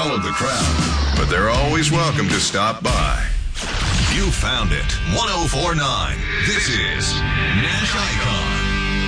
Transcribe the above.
follow the crowd, but they're always welcome to stop by. You found it. 104.9. This is Nash Icon.